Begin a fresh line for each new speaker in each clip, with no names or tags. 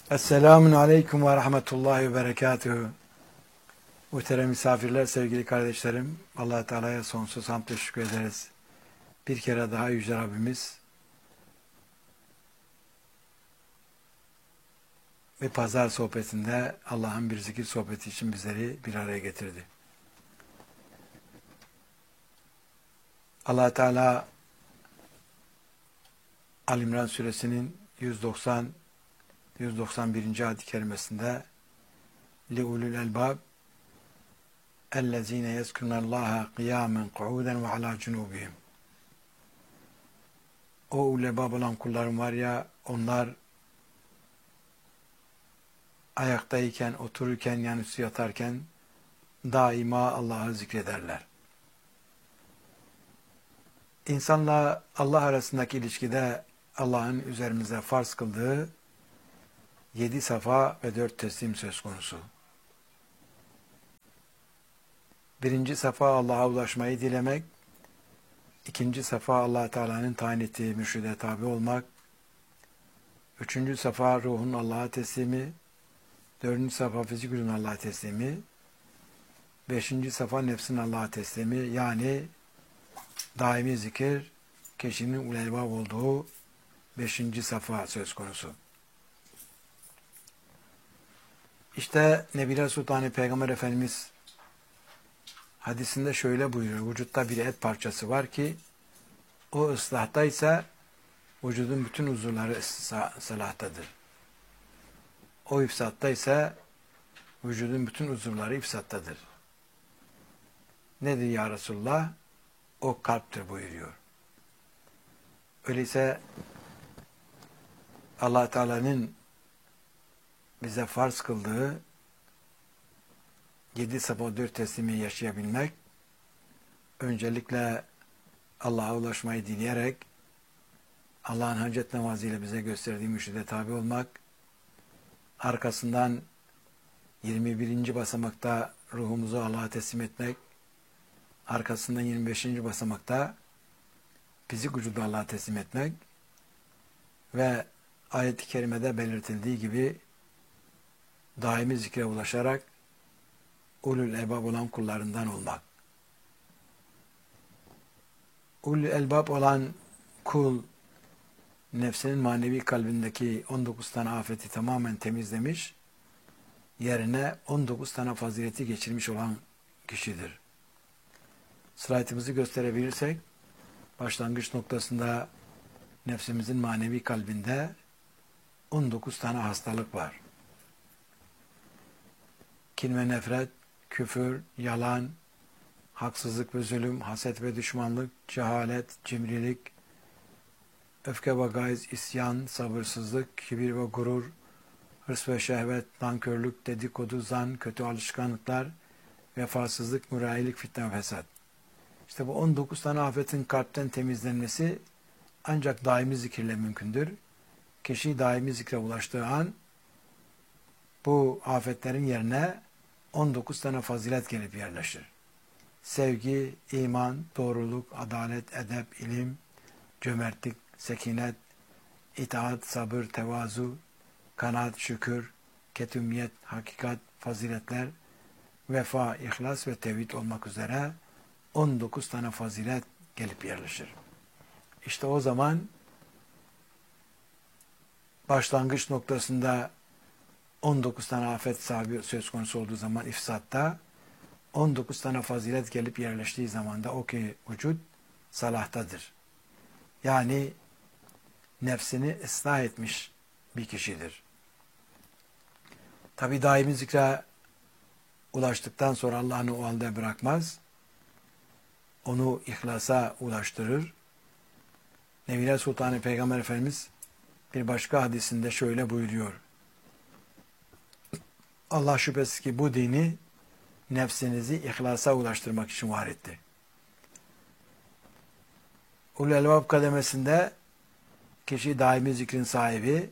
Esselamun Aleyküm ve Rahmetullahi ve Berekatuhu. Muhterem misafirler, sevgili kardeşlerim, Allah Teala'ya sonsuz hamd teşekkür ederiz. Bir kere daha Yüce Rabbimiz bir pazar sohbetinde Allah'ın bir zikir sohbeti için bizleri bir araya getirdi. Allah Teala Ali-İmran suresinin 191. ayet-i kerimesinde لِعُلُوا الْأَلْبَابِ اَلَّذ۪ينَ يَذْكُرُونَ اللّٰهَ قِيَامًا قُعُودًا وَعَلَى جُنُوبِهِمْ. O ulebab olan kullarım var ya, onlar ayaktayken, otururken, yanüstü yatarken daima Allah'ı zikrederler. İnsanla Allah arasındaki ilişkide Allah'ın üzerimize farz kıldığı 7 safa ve 4 teslim söz konusu. Birinci safa Allah'a ulaşmayı dilemek, ikinci safa Allah Teala'nın tayin ettiği mürşide tabi olmak, üçüncü safa ruhun Allah'a teslimi, dördüncü safa fizik ürün Allah'a teslimi, beşinci safa nefsin Allah'a teslimi, yani daimi zikir, kişinin ulebab olduğu 5. safa söz konusu. İşte Nebiler Sultanı Peygamber Efendimiz hadisinde şöyle buyuruyor: vücutta bir et parçası var ki o ıslahtaysa vücudun bütün uzuvları salahtadır. O ifsattaysa vücudun bütün uzuvları ifsattadır. Nedir ya Resulullah? O kalptir buyuruyor. Öyleyse Allah Teala'nın bize farz kıldığı 7 safa 4 teslimi yaşayabilmek, öncelikle Allah'a ulaşmayı dileyerek Allah'ın hacet namazıyla bize gösterdiği mürşide tabi olmak, arkasından 21. basamakta ruhumuzu Allah'a teslim etmek, arkasından 25. basamakta fizik vücudu Allah'a teslim etmek ve ayet-i kerimede belirtildiği gibi daimi zikre ulaşarak ulul elbab olan kullarından olmak. Ulul elbab olan kul, nefsinin manevi kalbindeki 19 tane afeti tamamen temizlemiş, yerine 19 tane fazileti geçirmiş olan kişidir. Slaytımızı gösterebilirsek, başlangıç noktasında nefsimizin manevi kalbinde 19 tane hastalık var. Kin ve nefret, küfür, yalan, haksızlık ve zulüm, haset ve düşmanlık, cehalet, cimrilik, öfke ve gayz, isyan, sabırsızlık, kibir ve gurur, hırs ve şehvet, nankörlük, dedikodu, zan, kötü alışkanlıklar, vefasızlık, mürayilik, fitne ve fesat. İşte bu 19 tane afetin kalpten temizlenmesi ancak daimi zikirle mümkündür. Kişi daimi zikre ulaştığı an bu afetlerin yerine 19 tane fazilet gelip yerleşir. Sevgi, iman, doğruluk, adalet, edep, ilim, cömertlik, sekinet, itaat, sabır, tevazu, kanaat, şükür, ketümiyet, hakikat, faziletler, vefa, ihlas ve tevhid olmak üzere 19 tane fazilet gelip yerleşir. İşte o zaman başlangıç noktasında 19 tane afet sahibi söz konusu olduğu zaman ifsatta, 19 tane fazilet gelip yerleştiği zaman da o ki vücut salahtadır. Yani nefsini ıslah etmiş bir kişidir. Tabi daimi zikre ulaştıktan sonra Allah'ını o halde bırakmaz. Onu ihlasa ulaştırır. Nebiler Sultanı Peygamber Efendimiz bir başka hadisinde şöyle buyuruyor: Allah şüphesiz ki bu dini nefsinizi ihlasa ulaştırmak için var etti. Ulul elbab kademesinde kişi daimi zikrin sahibi,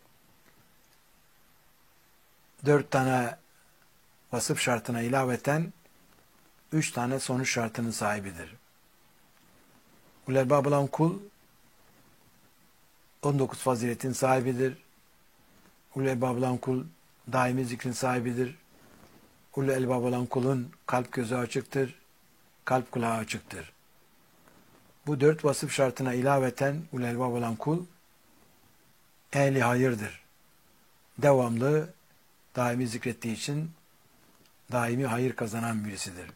4 tane vasıf şartına ilaveten 3 tane sonuç şartının sahibidir. Ulul elbab olan kul 19 faziletin sahibidir. ulul elbab olan kul daimi zikrin sahibidir. Ulul elbab olan kulun kalp gözü açıktır, kalp kulağı açıktır. Bu 4 vasıf şartına ilaveten ulul elbab olan kul ehli hayırdır. Devamlı daimi zikrettiği için daimi hayır kazanan birisidir.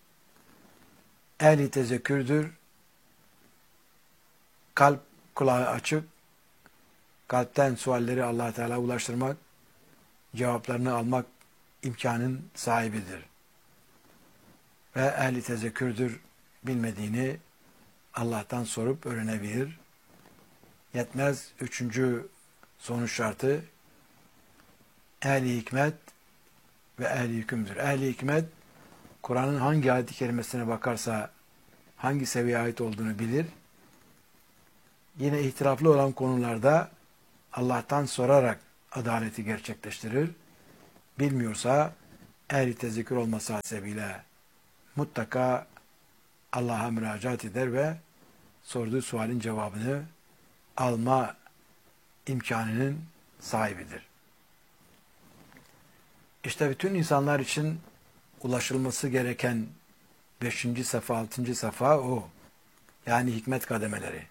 Ehli tezekkürdür. Kalp kulağı açık. Kalpten sualleri Allah Teala ulaştırmak, cevaplarını almak imkanın sahibidir. Ve ehli tezekkürdür. Bilmediğini Allah'tan sorup öğrenebilir. Yetmez. 3. sonuç şartı ehli hikmet ve ehli hükümdür. Ehli hikmet, Kur'an'ın hangi ayet-i kerimesine bakarsa hangi seviyeye ait olduğunu bilir. Yine ihtilaflı olan konularda Allah'tan sorarak adaleti gerçekleştirir. Bilmiyorsa ehli tezekkür olması hasebiyle mutlaka Allah'a müracaat eder ve sorduğu sualin cevabını alma imkanının sahibidir. İşte bütün insanlar için ulaşılması gereken 5. safa, 6. safa o. Yani hikmet kademeleri.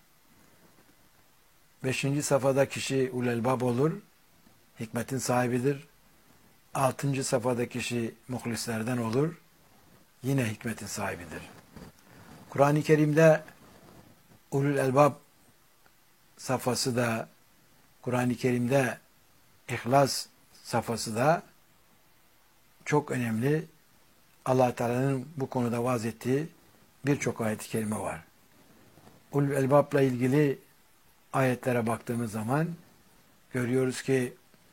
5. safhada kişi ulul elbab olur, hikmetin sahibidir. 6. safhada kişi muhlislerden olur, yine hikmetin sahibidir. Kur'an-ı Kerim'de ulul elbab safhası da, Kur'an-ı Kerim'de İhlas safhası da çok önemli. Allah Teala'nın bu konuda vaaz ettiği birçok ayet-i kerime var. Ulul elbabla ilgili ayetlere baktığımız zaman görüyoruz ki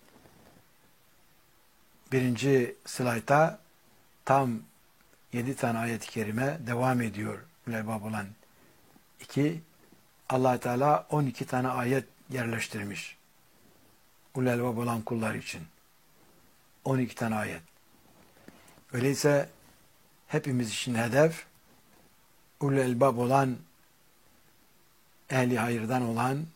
1. slayta tam 7 tane ayet-i kerime devam ediyor. Ulul elbab olan 2. Allah Teala 12 tane ayet yerleştirmiş. Ulul elbab olan kullar için. 12 tane ayet. Öyleyse hepimiz için hedef ulul elbab olan, ehli hayırdan olan,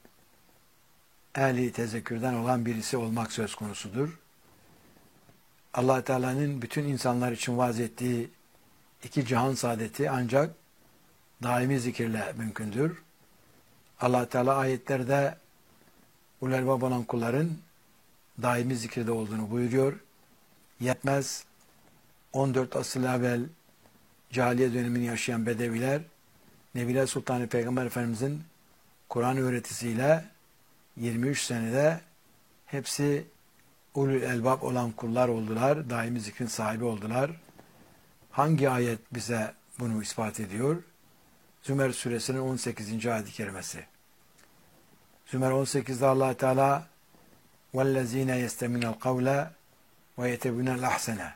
ehli tezekkürden olan birisi olmak söz konusudur. Allah Teala'nın bütün insanlar için vaaz ettiği 2 cihan saadeti ancak daimi zikirle mümkündür. Allah Teala ayetlerde ulul elbab olan kulların daimi zikirde olduğunu buyuruyor. Yetmez. 14 asıl evvel cahiliye dönemini yaşayan Bedeviler, Nebiler Sultanı Peygamber Efendimizin Kur'an öğretisiyle 23 senede hepsi ulul elbab olan kullar oldular, daimi zikrin sahibi oldular. Hangi ayet bize bunu ispat ediyor? Zümer suresinin 18. ayet-i kerimesi. Zümer 18'de Allah Teala وَالَّذ۪ينَ يَسْتَمِنَ الْقَوْلَ وَيَتَبِنَ الْأَحْسَنَ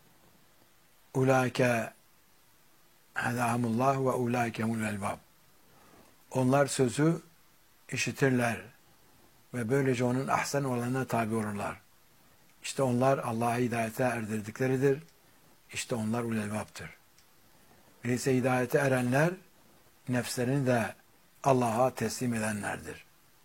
Ulaike hedahumullah ve ulaike humul elbab. Onlar sözü işitirler ve böylece onun ahsen olanına tabi olurlar. İşte onlar Allah'a hidayete erdirdikleridir. İşte onlar ulul elbaptır. Öyleyse hidayete erenler nefslerini de Allah'a teslim edenlerdir.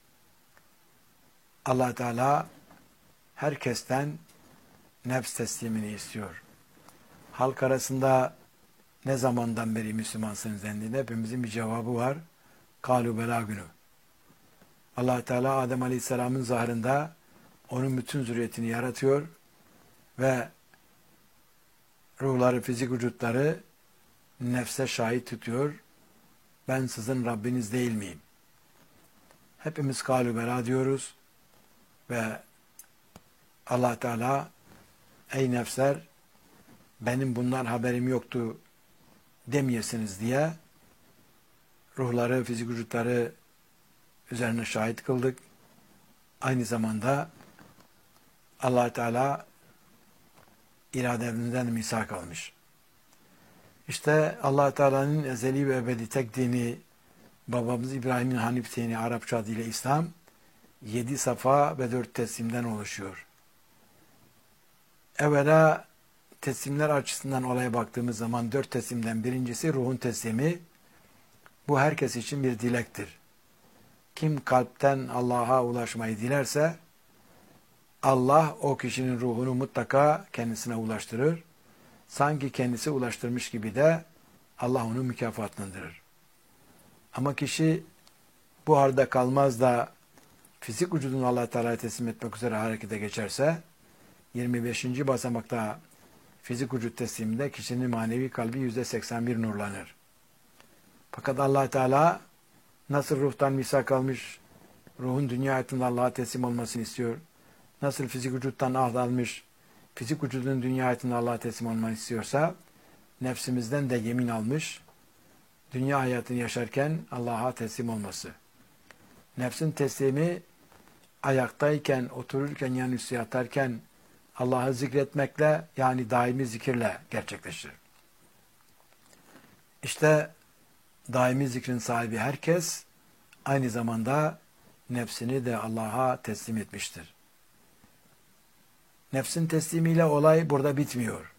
Allah Teala herkesten nefs teslimini istiyor. Halk arasında ne zamandan beri Müslümansınız dendiğinde hepimizin bir cevabı var. Kalu bela günü. Allah Teala Adem Aleyhisselam'ın zahrında onun bütün zürriyetini yaratıyor ve ruhları, fizik vücutları nefse şahit tutuyor. Ben sizin Rabbiniz değil miyim? Hepimiz kalu bela diyoruz ve Allah Teala ey nefsler benim bundan haberim yoktu demeyesiniz diye ruhları, fizik vücutları üzerine şahit kıldık. Aynı zamanda Allah Teala irademizden misak almış. İşte Allah Teala'nın ezeli ve ebedi tek dini, babamız İbrahim'in Hanif dini, Arapça adıyla İslam, 7 safa ve 4 teslimden oluşuyor. Evvela teslimler açısından olaya baktığımız zaman 4 teslimden birincisi ruhun teslimi. Bu herkes için bir dilektir. Kim kalpten Allah'a ulaşmayı dilerse Allah o kişinin ruhunu mutlaka kendisine ulaştırır. Sanki kendisi ulaştırmış gibi de Allah onu mükafatlandırır. Ama kişi bu halde kalmaz da fizik vücudunu Allah Teala'ya teslim etmek üzere harekete geçerse 25. basamakta fizik vücut tesliminde kişinin manevi kalbi %81 nurlanır. Fakat Allah Teala nasıl ruhtan misak almış, ruhun dünya hayatında Allah'a teslim olmasını istiyor. Nasıl fizik vücuttan ahd almış, fizik vücudun dünya hayatında Allah'a teslim olmasını istiyorsa, nefsimizden de yemin almış, dünya hayatını yaşarken Allah'a teslim olması. Nefsin teslimi ayaktayken, otururken, yanüstü yatarken Allah'ı zikretmekle, yani daimi zikirle gerçekleşir. İşte daimi zikrin sahibi herkes aynı zamanda nefsini de Allah'a teslim etmiştir. Nefsin teslimiyle olay burada bitmiyor.